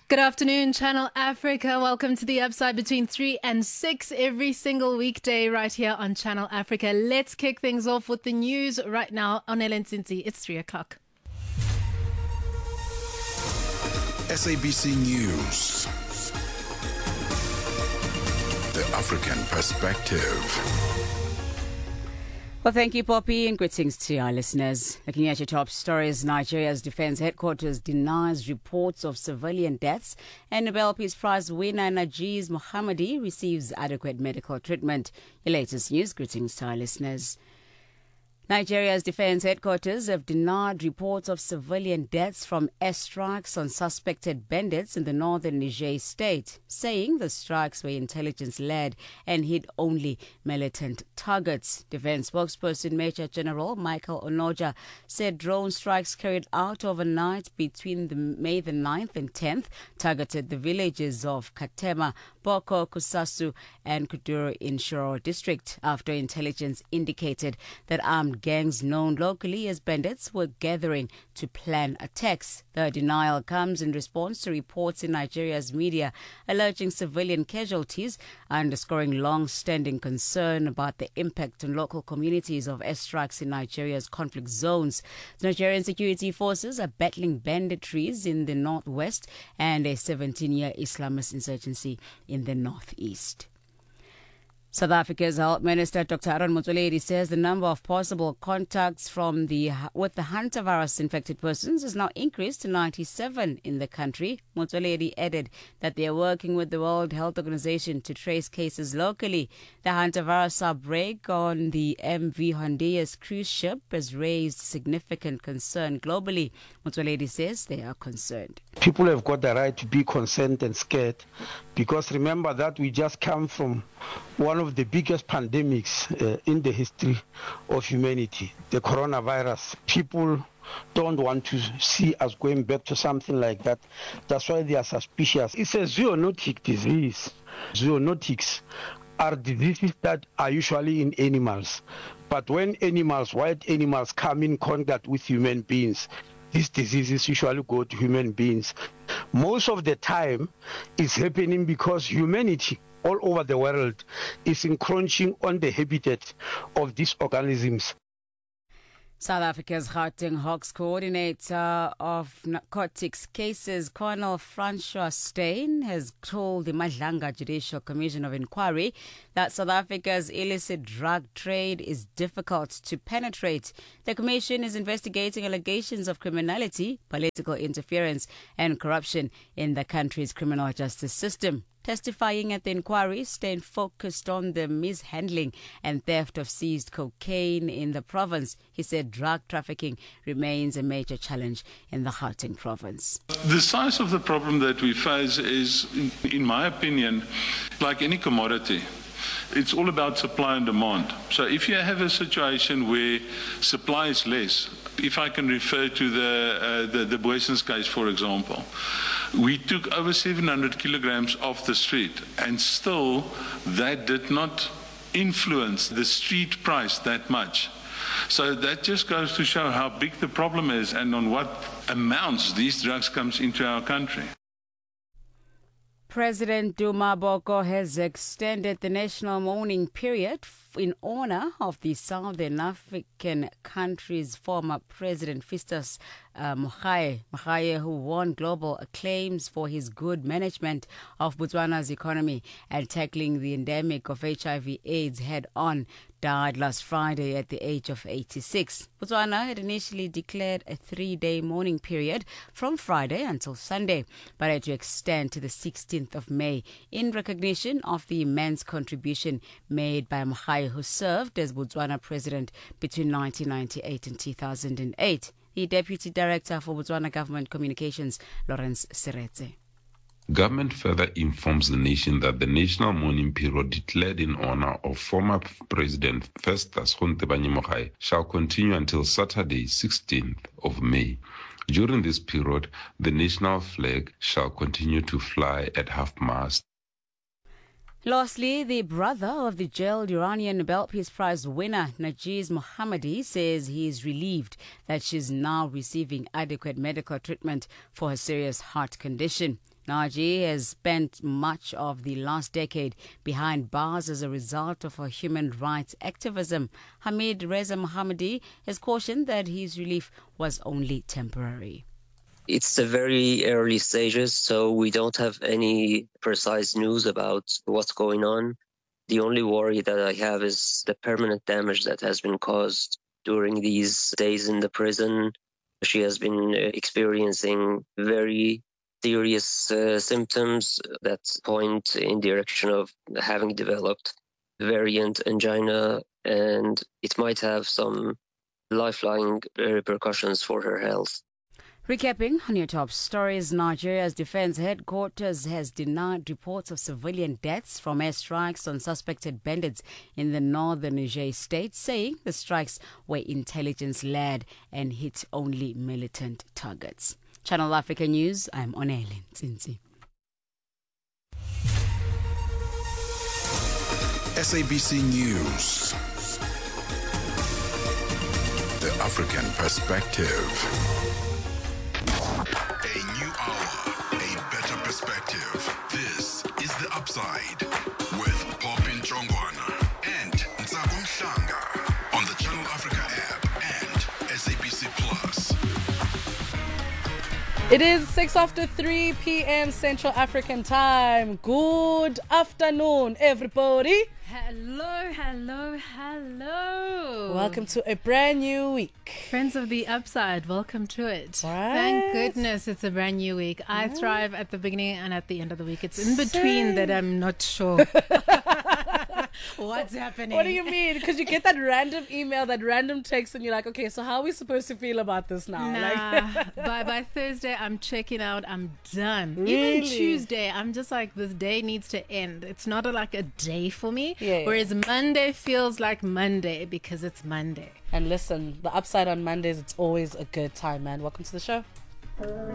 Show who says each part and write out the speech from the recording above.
Speaker 1: Good afternoon, Channel Africa. Welcome to the Upside between 3 and 6 every single weekday right here on Channel Africa. Let's kick things off with the news right now on Ellen Cincy. It's 3 o'clock.
Speaker 2: SABC News. The African Perspective.
Speaker 3: Well, thank you, Poppy, and greetings to our listeners. Looking at your top stories, Nigeria's Defense Headquarters denies reports of civilian deaths, and Nobel Peace Prize winner Najeez Mohammadi receives adequate medical treatment. Your latest news, greetings to our listeners. Nigeria's Defense Headquarters have denied reports of civilian deaths from airstrikes on suspected bandits in the northern Niger state, saying the strikes were intelligence-led and hit only militant targets. Defense spokesperson Major General Michael Onoja said drone strikes carried out overnight between May the 9th and 10th targeted the villages of Katema, Boko, Kusasu and Kuduro in Shoro district after intelligence indicated that armed gangs known locally as bandits were gathering to plan attacks. The denial comes in response to reports in Nigeria's media alleging civilian casualties, underscoring long-standing concern about the impact on local communities of airstrikes in Nigeria's conflict zones. The Nigerian security forces are battling banditries in the northwest and a 17-year Islamist insurgency in the northeast. South Africa's Health Minister Dr. Aaron Motsoaledi says the number of possible contacts with the hantavirus-infected persons has now increased to 97 in the country. Motsoaledi added that they are working with the World Health Organization to trace cases locally. The hantavirus outbreak on the MV Hondias cruise ship has raised significant concern globally. Motsoaledi says they are concerned.
Speaker 4: People have got the right to be concerned and scared, because remember that we just come from one of the biggest pandemics in the history of humanity, the coronavirus. People don't want to see us going back to something like that. That's why they are suspicious. It's a zoonotic disease. Zoonotics are diseases that are usually in animals. But when wild animals come in contact with human beings, these diseases usually go to human beings. Most of the time, it's happening because humanity all over the world is encroaching on the habitat of these organisms.
Speaker 3: South Africa's Gauteng Hawks coordinator of narcotics cases, Colonel Francois Steyn, has told the Madlanga Judicial Commission of Inquiry that South Africa's illicit drug trade is difficult to penetrate. The commission is investigating allegations of criminality, political interference and corruption in the country's criminal justice system. Testifying at the inquiry, Steyn focused on the mishandling and theft of seized cocaine in the province. He said drug trafficking remains a major challenge in the Gauteng province.
Speaker 5: The size of the problem that we face is, in my opinion, like any commodity. It's all about supply and demand. So if you have a situation where supply is less, if I can refer to the Boysens case, for example, we took over 700 kilograms off the street, and still that did not influence the street price that much. So that just goes to show how big the problem is and on what amounts these drugs comes into our country.
Speaker 3: President Duma Boko has extended the national mourning period in honor of the Southern African country's former president, Festus Mogae, who won global acclaims for his good management of Botswana's economy and tackling the endemic of HIV/AIDS head-on, died last Friday at the age of 86. Botswana had initially declared a 3-day mourning period from Friday until Sunday, but had to extend to the 16th of May in recognition of the immense contribution made by Mogae, who served as Botswana president between 1998 and 2008. The Deputy Director for Botswana Government Communications, Lawrence Seretse.
Speaker 6: Government further informs the nation that the national mourning period declared in honor of former President Festus Mogae shall continue until Saturday, 16th of May. During this period, the national flag shall continue to fly at half-mast.
Speaker 3: Lastly, the brother of the jailed Iranian Nobel Peace Prize winner Najeez Mohammadi says he is relieved that she is now receiving adequate medical treatment for her serious heart condition. Naji has spent much of the last decade behind bars as a result of her human rights activism. Hamid Reza Mohammadi has cautioned that his relief was only temporary.
Speaker 7: It's the very early stages, so we don't have any precise news about what's going on. The only worry that I have is the permanent damage that has been caused during these days in the prison. She has been experiencing very serious symptoms that point in direction of having developed variant angina, and it might have some lifelong repercussions for her health.
Speaker 3: Recapping on your top stories, Nigeria's defense headquarters has denied reports of civilian deaths from airstrikes on suspected bandits in the northern Niger state, saying the strikes were intelligence-led and hit only militant targets. Channel Africa News, I'm Onele Nzinzi.
Speaker 2: SABC News. The African Perspective. A new hour, a better perspective. This is The Upside with Popin Chongwana and Ntsako Mhlanga on the Channel Africa app and SABC Plus.
Speaker 8: It is 3 p.m. Central African time. Good afternoon, everybody.
Speaker 1: Hello, hello, hello.
Speaker 8: Welcome to a brand new week.
Speaker 1: Friends of the Upside, welcome to it.
Speaker 8: Right.
Speaker 1: Thank goodness it's a brand new week. I thrive at the beginning and at the end of the week. It's in between that I'm not sure what's happening.
Speaker 8: What do you mean? Because you get that random email, that random text, and you're like, okay, so how are we supposed to feel about this now?
Speaker 1: Nah, by Thursday, I'm checking out. I'm done.
Speaker 8: Really?
Speaker 1: Even Tuesday, I'm just like, this day needs to end. It's not like a day for me.
Speaker 8: Yeah.
Speaker 1: Whereas Monday feels like Monday because it's Monday.
Speaker 8: And listen, the Upside on Mondays, it's always a good time, man. Welcome to the show.